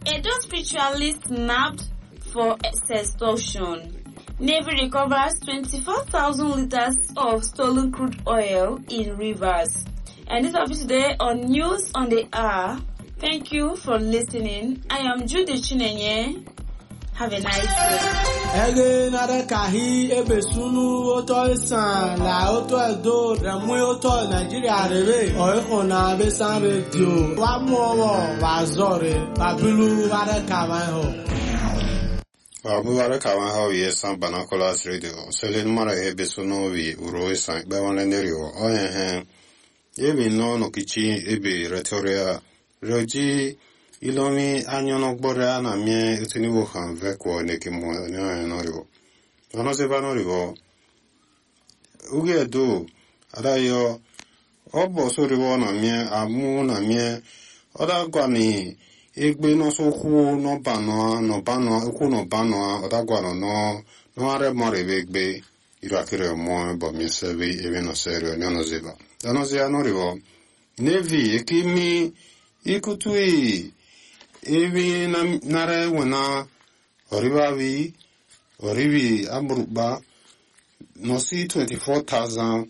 Edo spiritualist nabbed for extortion. Navy recovers 24,000 liters of stolen crude oil in rivers. And this will be today on News on the Hour. Thank you for listening. I am Judy Chinenye. Have a nice day. Ege nare kahi ebe sunu oto isan la oto edo remwe oto Nigeria rebe oiko na besan radio wa muowo wa zore babilu ware kawan ho. Babu ware kawan ho yesan banakolas radio. Selin mara ebe sunu wi uro isan be wan lenderio oyen Ebi no kichi ebe retoria roji ilomi anyono gbora na mie utiniwo kan vekwo neki mo no rivo ono se va no rivo uge do adayo obo so rivo na mie amu na mie oda gwani egbe no so ku no bano ku no bano oda gwano no are mo revegbe irakire mo bo mi sevi ebe no serio no zeba ono se anorivo nevi ekimi ikutui evi nare wana orivi amruba nosi 24,000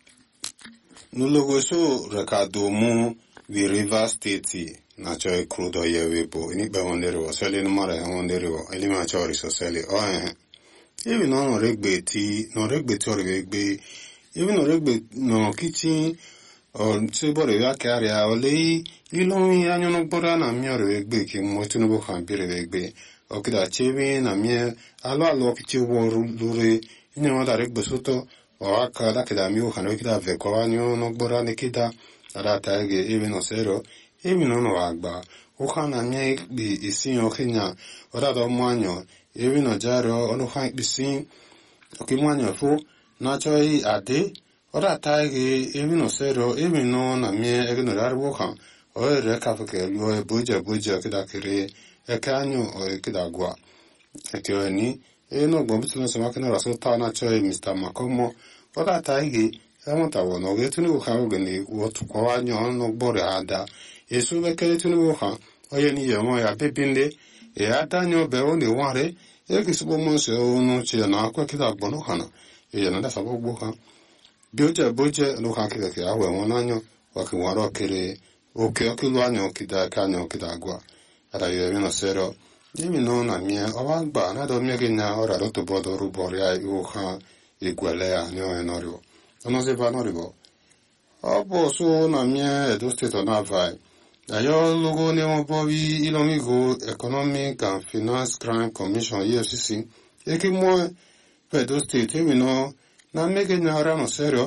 nulogo so rekado mu vi River State na choy crudo yewepo ini be wondero sele no mare wondero eli ma chori so sele evi no regbe ti origbe evi no regbe no kitchen o tsebore ya karia ole ilomi anyono bora na miore egbe ki motunubo kan bire egbe okida chebi na mie alo kiti woru lure inyo da regbe soto o aka da kida mi o kan okida ve ko anyo no bora ne kida ada taege evi no sero evi no agba o kan na mie bi isin o kenya o da do manyo evi no jaro ono kan bisin okimwanyo fu na choi ade ora taige evi no sero evi no na mie egno darbo kan o re ka fe lo e buja kida kire e kanyo o kida gwa e tio ni e no gbo bituna se makina raso ta na choi Mr. Makomo ora taige e mo ta wono ge tunu ka o gni wo tu ko anyo no gbore ada e su be kele tunu ka o ye ni ye mo ya pepinde e adanyo be o ni ware e ki su bo mo se o no chi na kwa kida gbo no kana e na da sa bo gbo kan Boja no hakika ke awe wonanyo wakiwaro kere oke lu anyo kida kanyo kida gwa ara yemi no sero yemi no na mie awagba na do mie genya ora do to bodo ruboria iwo ha igwele ya nyo enorio ono se va noribo obo so na mie Edo State na vai ayo logo ne mo bovi ilomigo Economic and Finance Crime Commission EFCC eke mo Edo State yemi no na mege nyara no serio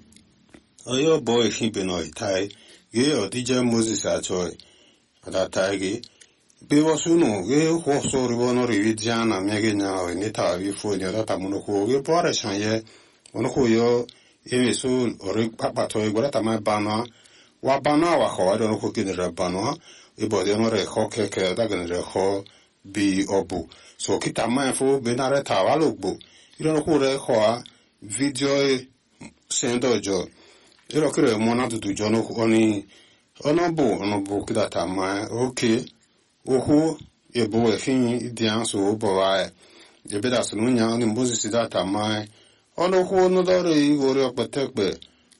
oyo boy hibe no itai ge odije Moses achoy ada taigi be wasuno ge ho so ribo no rividia na mege nya ni ta vi fo ni ada tamuno ko ge bore chanye ono ko yo eme so ori papa to igora tama bana wa ko ado ko kinere bana e bode no re ho keke da genere ho bi obu so kitama fo be na re ta wa logbo iro ko re ho video sendo jo ero kire mona tutu jono oni onobo kidata ma okay ohu ebo efin dian so bo wa e be da sunu nya oni mbozi sidata ma onohu no dore igore opetekpe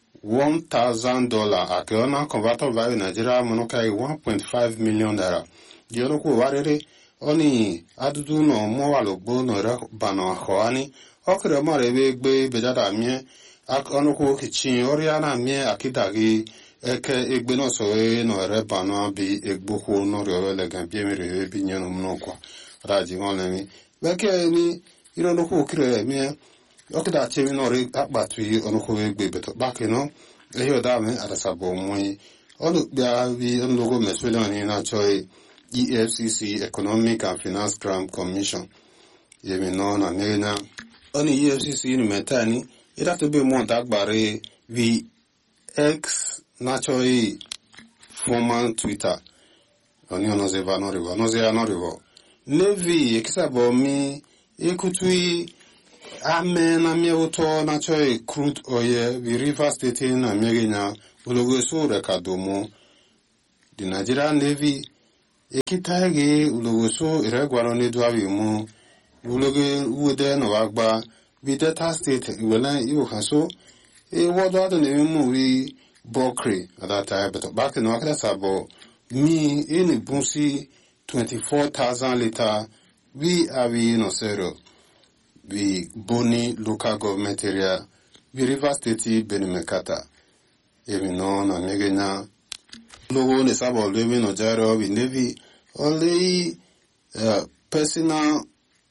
$1,000 akona converter value Nigeria monokai $1.5 million jero ko warere oni adudu no mo walogbo no re bano hoani okere mare egbe bejada mie akonuko kichin oria na mie akidagi eke egbe no so no re bano bi egboku no re le gan bi mere bi nyano mnokwa raji wonle mi beke ni iro no ko kire mie okida chemi no re akpatu onuko egbe beto bakeno eyo da me adasabo mui onu bia bi onlogo meswele ni na choi EFCC Economic and Finance Crime Commission yemi no na mena oni EFCC ni metani ira to be mo dagbare vi X naturally former Twitter oni ono ze va no rivo nevi ekisabo mi ekutui amen na mi auto naturally crude oil vi River State na megenya bologo so rekadomo the Nigerian Navy ekita ge ulogoso iregwaro ne dwabi mu uloge wude no agba bi Delta State wela iwo kaso wodo ado ne mu wi Bokre at that time, but back in Wakata Sabo, me in a bunsi 24,000 liter, we are zero. We Boni local government area, we River State Benimekata. Even known and Megana. Logo is about living or gyro, we navy only personnel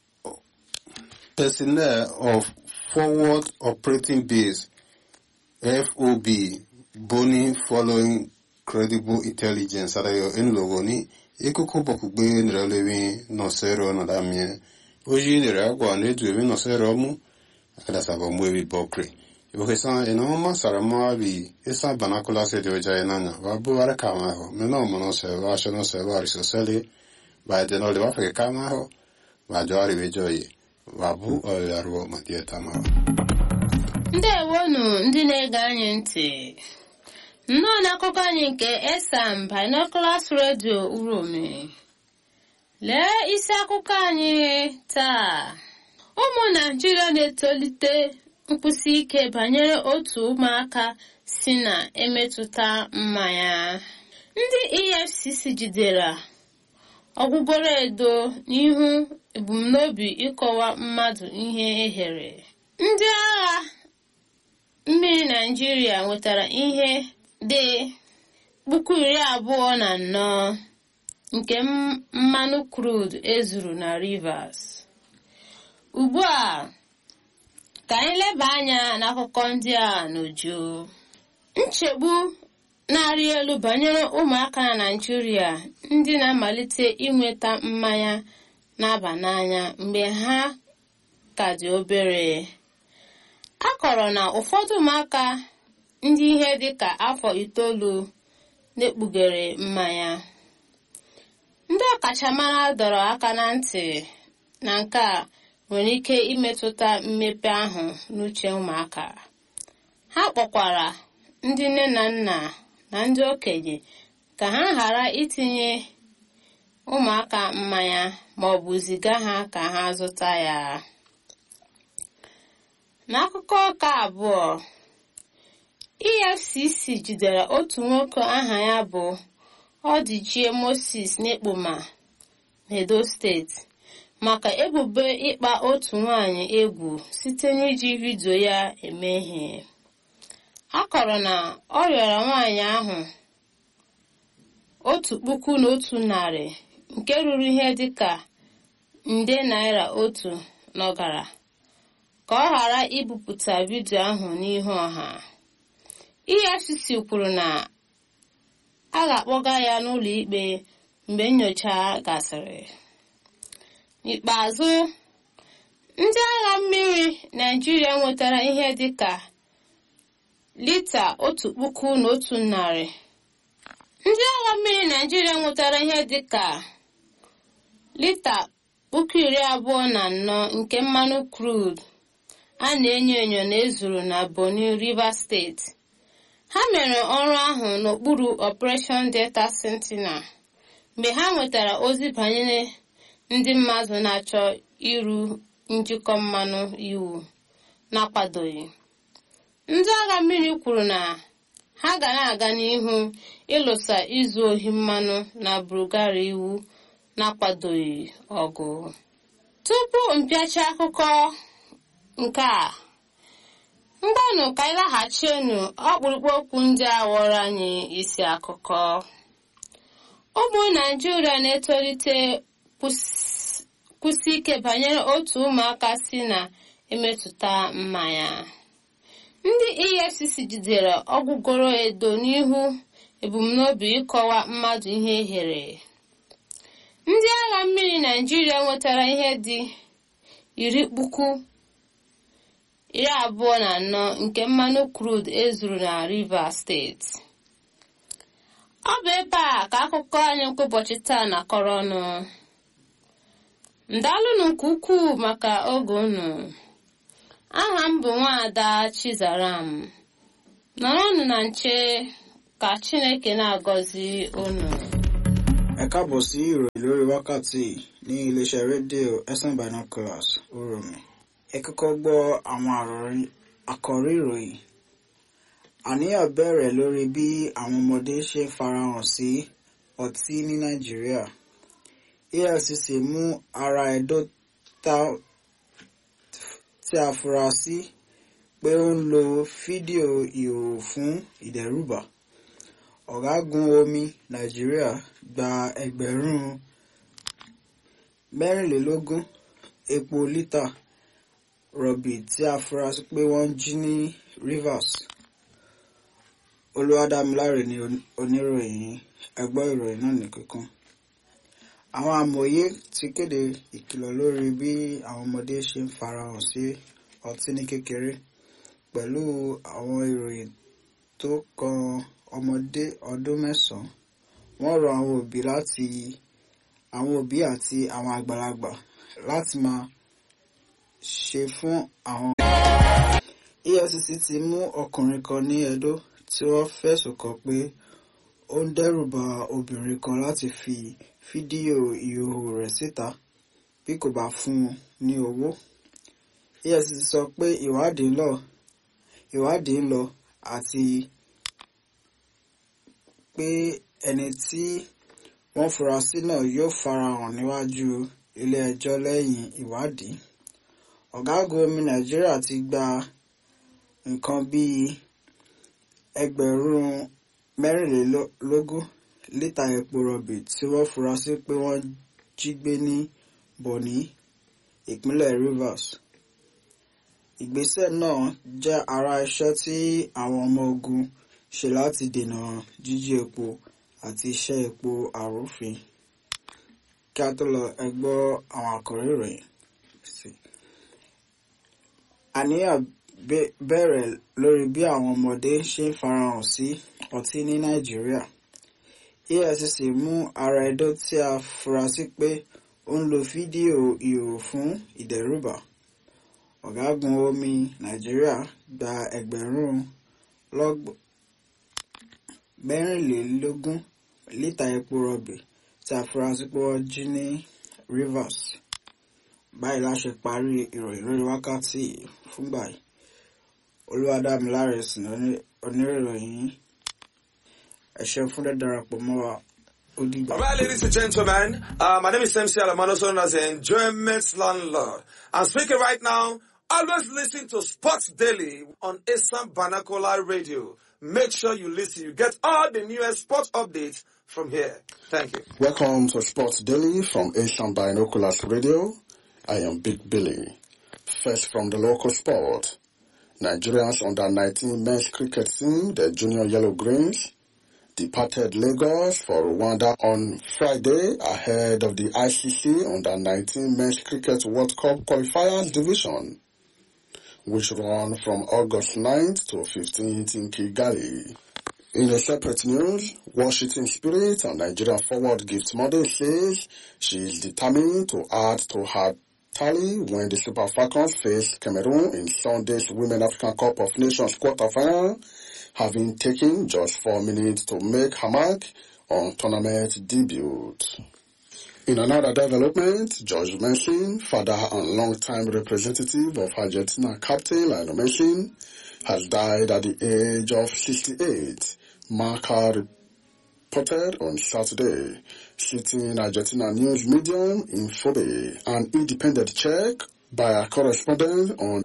of forward operating base, FOB. Boni following credible intelligence adayo en logoni ikuku bokugbe nrelewi no sero no damie oji dere agwa na eduwe no sero mu akada sabo mwewi Bokre ibokesa enoma sarama bi esa banakula se de oja enanya babu ara kama ho meno mono se wa shono se wa risosele ba de no le wa fe kama ho ba jari bejoyi babu o yaro matieta ma ndewonu ndị na-ege anyị ntị nnọọ n'akụkọ anyị nke Esam Binoculars Radio Uromi. Lee isi akụkọ anyị taa. Ụmụ Naịjirịa na-etolite nkwụsi ike banyere otu ụmụaka si na emetụta mmanya. Ndị EFCC jidere ọgwụgwọrọ edo n'ihu ebumnobi ịkọwa mmadụ ihe ehere. Ndị agha mmiri Naịjirịa nwetara ihe dị 24,000 nke mmanụ crude ezuru na Rivers. Ugbu a ka anyị leba anya n'akụkọ ndị a n'uju. Nchegbu na-arị elu banyere ụmụaka na Naịjirịa ndị na-amalite inweta mmanya na-aba n'anya mgbe ha ka dị obere. A kọrọ na ụfọdụ ụmụaka ndị ihe dịka afọ 9 na-ekpughere mmanya. Ndị ọkachamara dọrọ aka na ntị na nke a nwere ike imetụta mmepe ahụ n'uche ụmụaka. Ha kpọkwara ndị nne na nna na ndị okenye ka ha ghara itinye ụmụaka mmanya ma ọ bụ ziga ha ka ha zụta ya. N'akụkọ nke abụọ, EFCC jidere otu nwoke aha ya bụ Ọdịchie Moses n'Ekpoma n'Edo steeti maka ebubo ịkpa otu nwanyị egwu site n'iji vidio ya eme ihe. A kọrọ na ọ rịọrọ nwanyị ahụ 1,100 nke ruru ihe dịka nde naira 1 n'ọgara ka ọ ghara ibupụta vidio ahụ n'ihu ọha. EFCC kwuru na a ga-akpọga ya n'ụlọ ikpe mgbe nnyocha gasịrị. N'ikpeazụ, ndị agha mmiri Naịjirịa nwetara ihe dịka lita 1,100. Ndị agha mmiri Naịjirịa nwetara ihe dịka lita 24,000 nke mmanụ crude a na-enyo enyo na ezuru na Boni River steeti. Ha mere ọrụ ahụ n'okpuru Operation Delta Sentinel mgbe ha nwetara ozi banyere ndị mmadụ na-achọ iru njikọ mmanụ iwu na-akwadoghị. Ndị agha mmiri kwuru na ha ga na-aga n'ihu ịlụsa izu ohi mmanụ na Bulgaria iwu na-akwadoghị ọgụ. Tupu mpịacha akụkọ nke a, mgbanụ ka anyị laghachienu ọkpụrụkpụ okwu ndị a ghọrọ anyị isi akụkọ. Ụmụ Naịjirịa na-etolite kwụsị ike banyere otu ụmụaka si na emetụta mmanya. Ndị EFCC jidere ọgwụgwọrọ edo n'ihu ebumnobi ịkọwa mmadụ ihe ehere. Ndị agha mmiri Naịjirịa nwetara ihe dị 24,000 nke mmanụ crude ezuru na Rivers steeti. Ọ bụ ebe a ka akụkọ anyị nke ụbọchị taa na-akọrọ ọnụ. Ndalụnụ nke ukwuu maka oge unu. Aha m bụ Nwaada Chizaram. Nọrọnụ na nche ka Chineke na-agọzi unu. Ẹ káàbọ̀ sí ìròyìn lórí wákàtí ní iléeṣẹ́ rédíò Esan Binoculars Uromi. Ẹ kọ́kọ́ gbọ́ àwọn àkọ́rí ìròyìn. Àníyàn bẹ̀rẹ̀ lórí bí àwọn ọmọdé ṣe farahàn sí ọtí ní Nàìjíríà. EFCC mú ará Ẹdó tí a fura sí pé ó ń lo fídíò ìhòòhò fún ìdẹ́rùbà. Ọ̀gágun omi Nàìjíríà gba 24,000 epo lítà rọ̀bì tí a fura sí pé wọ́n jí ní Rivers. Olúwadámiláre ni oníròyìn. Ẹ gbọ́ ìròyìn náà ní kíkún. Àwọn amòye ti kéde ìkìlọ̀ lórí bí àwọn ọmọdé ṣe ń farahàn sí ọtí ní kékeré pẹ̀lú àwọn ìròyìn tó kan ọmọdé ọdún 9. Wọ́n rọ àwọn òbí àti àwọn àgbàlagbà láti máa ṣe fún àwọn. EFCC ti mú ọkùnrin kan ní Ẹdó tí wọ́n fẹ̀sùn kàn pé ó ń dẹ́rùbà obìnrin kan láti fi fídíò ìhòòhò rẹ̀ síta bí kò bá fún un ní owó. EFCC sọ pé ìwádìí ń lọ àti pé ẹni tí wọ́n fura sí náà yóò farahàn níwájú ilé ẹjọ́ lẹ́yìn ìwádìí. Ọ̀gágun omi Nàìjíríà ti gba nǹkan bíi 24,000 lítà epo rọ̀bì tí wọ́n fura sí pé wọ́n jí gbé ní Bonny, ìpínlẹ̀ Rivers. Ìgbésẹ̀ náà jẹ́ ara iṣẹ́ tí àwọn ọmọ ogun ṣe láti dènà jíjí epo àti iṣẹ́ epo àrúfin. Kí a tó lọ, ẹ gbọ́ àwọn àkòrí ìròyìn sí. Àníyàn bẹ̀rẹ̀ lórí bí àwọn ọmọdé ṣe ń farahàn sí ọtí ní Nàìjíríà. EFCC mú ará Ẹdó tí a fura sí pé ó ń lo fídíò ìhòòhò fún ìdẹ́rùbà. Ọ̀gágun omi Nàìjíríà gba 24,000 lítà epo rọ̀bì tí a fura sí pé wọ́n jí ní Rivers. Báyìí la ṣe parí ìròyìn lórí wákàtí fúngbà yìí. Olúwadámiláre sì ní oníròyìn. Ẹ ṣé fún dídarapọ̀ mọ́ wa. Ó dìgbà. All right, ladies and gentlemen, my name is MC Alamano, known as the Enjoyment Landlord. I'm speaking right now. Always listen to Sports Daily on Esan Binocular Radio. Make sure you listen. You get all the newest sports updates from here. Thank you. Welcome to Sports Daily from Esan Binoculars Radio. I am Big Billy. First from the local sport. Nigeria's under-19 men's cricket team, the Junior Yellow Greens, departed Lagos for Rwanda on Friday ahead of the ICC under-19 men's cricket World Cup qualifiers division, which run from August 9th to 15th in Kigali. In a separate news, Washington Spirit and Nigeria forward Gift Monday says she is determined to add to her tally when the Super Falcons face Cameroon in Sunday's Women African Cup of Nations quarterfinal, having taken just 4 minutes to make her mark on tournament debut. In another development, George Mason, father and long-time representative of Argentina captain Lionel Messi, has died at the age of 68. Marca reported on Saturday, citing Argentina news medium Infobae, an independent check by a correspondent on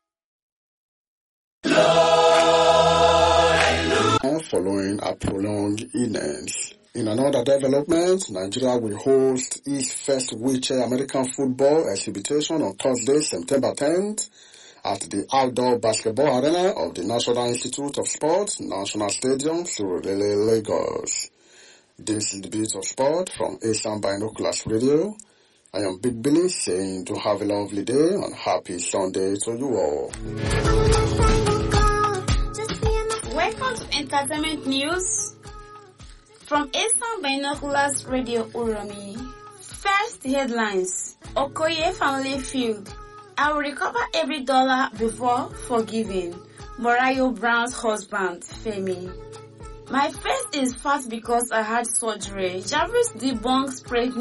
following a prolonged illness. In another development, Nigeria will host its first wheelchair American football exhibition on Thursday, September 10th, at the outdoor basketball arena of the National Institute of Sport, National Stadium, Surulere, Lagos. This is the Beat of Sport from Esan Binoculars Radio. I am Big Billy saying to have a lovely day and happy Sunday to you all. Welcome to Entertainment News from Esan Binoculars Radio Uromi. First headlines. Okoye family feud. I will recover every dollar before forgiving. Morayo Brown's husband, Femi. My face is fat because I had surgery. Jarvis debunks pregnancy